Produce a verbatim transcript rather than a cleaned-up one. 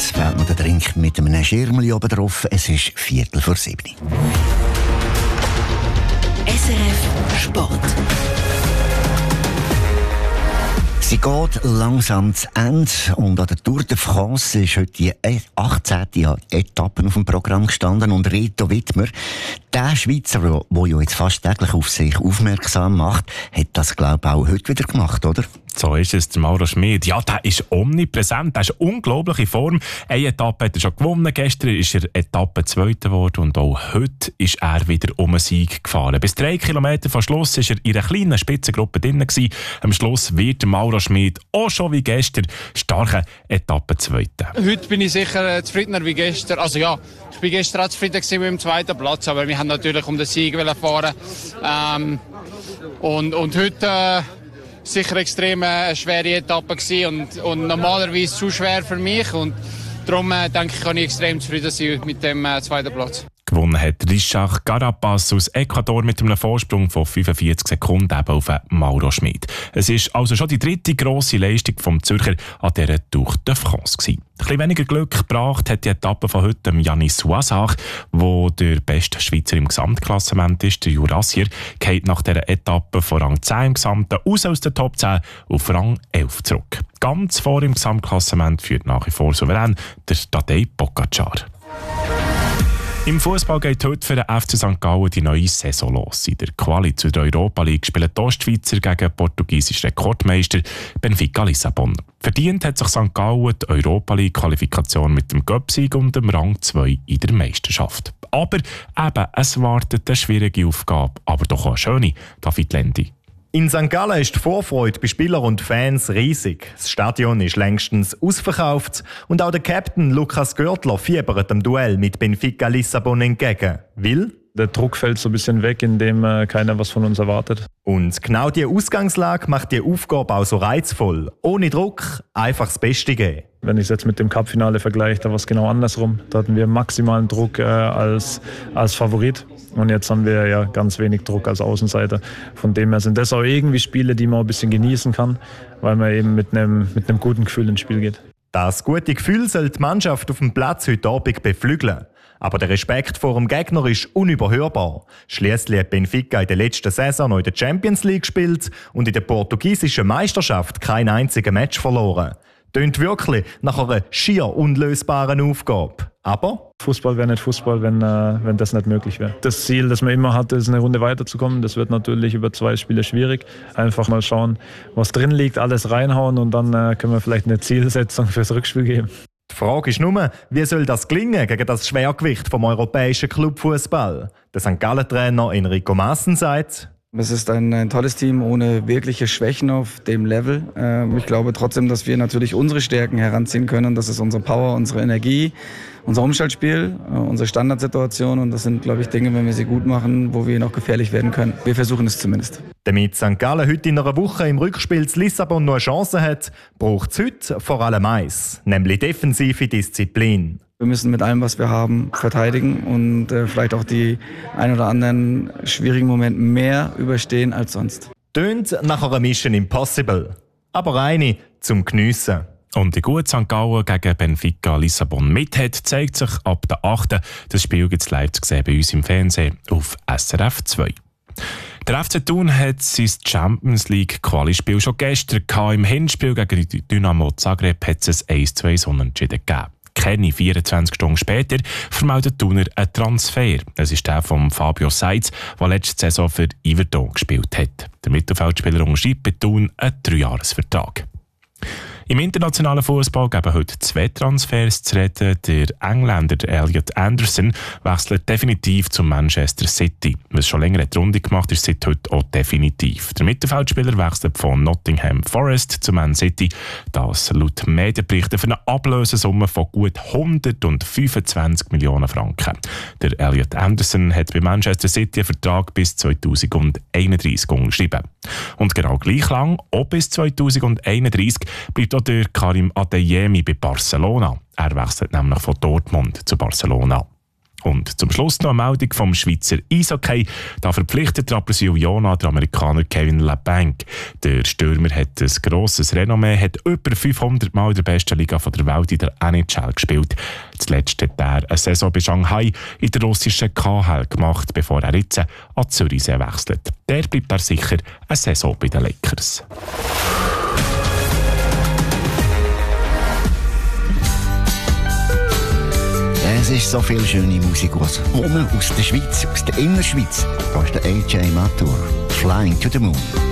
Jetzt fehlt noch der Drink mit einem Schirmchen oben drauf. Es ist Viertel vor sieben. S R F Sport. Sie geht langsam zu Ende und an der Tour de France ist heute die achtzehnte Etappe auf dem Programm gestanden und Reto Wittmer, der Schweizer, der ja jetzt fast täglich auf sich aufmerksam macht, hat das, glaube ich, auch heute wieder gemacht, oder? So ist es, der Mauro Schmid. Ja, der ist omnipräsent, der ist eine unglaubliche Form. Eine Etappe hat er schon gewonnen, gestern ist er Etappe Zweiter geworden und auch heute ist er wieder um einen Sieg gefahren. Bis drei Kilometer vor Schluss war er in einer kleinen Spitzengruppe drin gewesen. Am Schluss wird der Mauro Schmid auch schon wie gestern starke Etappe Zweiter. Heute bin ich sicher äh, zufriedener wie gestern. Also ja, ich bin gestern auch zufrieden mit dem zweiten Platz, aber wir haben natürlich um den Sieg fahren. Ähm, und, und heute... Äh, sicher extrem eine schwere Etappe gewesen und, und normalerweise zu schwer für mich und darum äh, denke ich, kann ich extrem zufrieden sein mit dem äh, zweiten Platz. Gewonnen hat Richard Carapaz aus Ecuador mit einem Vorsprung von fünfundvierzig Sekunden eben auf Mauro Schmid. Es ist also schon die dritte grosse Leistung vom Zürcher an dieser Tour de France gewesen. Ein bisschen weniger Glück gebracht hat die Etappe von heute Yannis Ouazar, der der beste Schweizer im Gesamtklassement ist. Der Jurassier geht nach dieser Etappe von Rang zehn im Gesamten aus aus der Top zehn auf Rang elf zurück. Ganz vor im Gesamtklassement führt nach wie vor souverän der Tadej Pogačar. Im Fußball geht heute für den F C Sankt Gallen die neue Saison los. In der Quali zur Europa League spielen die Ostschweizer gegen den portugiesischen Rekordmeister Benfica Lissabon. Verdient hat sich Sankt Gallen die Europa League Qualifikation mit dem Cup-Sieg und dem Rang zwei in der Meisterschaft. Aber eben, es wartet eine schwierige Aufgabe, aber doch auch eine schöne, David Lendi. In Sankt Gallen ist die Vorfreude bei Spielern und Fans riesig. Das Stadion ist längstens ausverkauft und auch der Captain Lukas Görtler fiebert dem Duell mit Benfica Lissabon entgegen. Will? Der Druck fällt so ein bisschen weg, indem äh, keiner was von uns erwartet. Und genau diese Ausgangslage macht die Aufgabe auch so reizvoll. Ohne Druck einfach das Beste geben. Wenn ich es jetzt mit dem Cup-Finale vergleiche, da war es genau andersrum. Da hatten wir maximalen Druck äh, als, als Favorit. Und jetzt haben wir ja ganz wenig Druck als Außenseiter. Von dem her sind das auch irgendwie Spiele, die man ein bisschen genießen kann, weil man eben mit einem, mit einem guten Gefühl ins Spiel geht. Das gute Gefühl soll die Mannschaft auf dem Platz heute Abend beflügeln. Aber der Respekt vor dem Gegner ist unüberhörbar. Schliesslich hat Benfica in der letzten Saison noch in der Champions League gespielt und in der portugiesischen Meisterschaft kein einziges Match verloren. Tönt wirklich nach einer schier unlösbaren Aufgabe. Aber Fußball wäre nicht Fußball, wenn, äh, wenn das nicht möglich wäre. Das Ziel, das man immer hat, ist eine Runde weiterzukommen. Das wird natürlich über zwei Spiele schwierig. Einfach mal schauen, was drin liegt, alles reinhauen und dann äh, können wir vielleicht eine Zielsetzung fürs Rückspiel geben. Die Frage ist nur, wie soll das gelingen gegen das Schwergewicht vom europäischen Clubfußball? Der Sankt Gallen-Trainer Enrico Maaßen sagt: Es ist ein, ein tolles Team ohne wirkliche Schwächen auf dem Level. Äh, ich glaube trotzdem, dass wir natürlich unsere Stärken heranziehen können. Das ist unsere Power, unsere Energie, unser Umschaltspiel, äh, unsere Standardsituation. Und das sind, glaube ich, Dinge, wenn wir sie gut machen, wo wir noch gefährlich werden können. Wir versuchen es zumindest. Damit Sankt Gallen heute in einer Woche im Rückspiel zu Lissabon noch eine Chance hat, braucht es heute vor allem eins, nämlich defensive Disziplin. Wir müssen mit allem, was wir haben, verteidigen und äh, vielleicht auch die ein oder anderen schwierigen Momente mehr überstehen als sonst. Tönt nach einer Mission Impossible, aber eine zum Geniessen. Und wie gut Sankt Gallen gegen Benfica Lissabon mithält, zeigt sich ab der achten Das Spiel gibt es live zu sehen bei uns im Fernsehen auf S R F zwei. Der F C Thun hat sein Champions League Quali-Spiel schon gestern gehabt. Im Hinspiel gegen Dynamo Zagreb hat es ein eins zu zwei Unentschieden gegeben. Keine vierundzwanzig Stunden später vermeldet Thuner einen Transfer. Es ist der von Fabio Seitz, der letzte Saison für Yverdon gespielt hat. Der Mittelfeldspieler unterschreibt bei Thun einen Dreijahresvertrag. Im internationalen Fußball geben heute zwei Transfers zu reden. Der Engländer Elliot Anderson wechselt definitiv zu Manchester City. Was schon länger die Runde gemacht ist, seit heute auch definitiv. Der Mittelfeldspieler wechselt von Nottingham Forest zu Man City. Das laut Medienberichten für eine Ablösesumme von gut hundertfünfundzwanzig Millionen Franken. Der Elliot Anderson hat bei Manchester City einen Vertrag bis zweitausendeinunddreißig unterschrieben. Und genau gleich lang, auch bis zweitausendeinunddreißig, bleibt auch der Karim Adeyemi bei Barcelona. Er wechselt nämlich von Dortmund zu Barcelona. Und zum Schluss noch eine Meldung vom Schweizer Eishockey. Da verpflichtet der Rapperswil Jona der Amerikaner Kevin Labanc. Der Stürmer hat ein grosses Renommee, hat über fünfhundert Mal in der besten Liga der Welt in der N H L gespielt. Zuletzt hat er eine Saison bei Shanghai in der russischen K H L gemacht, bevor er jetzt an Zürichsee wechselt. Der bleibt er sicher eine Saison bei den Lakers. Es ist so viel schöne Musik, was aus der Schweiz, aus der Innerschweiz. Da ist der A J Matur, Flying to the Moon.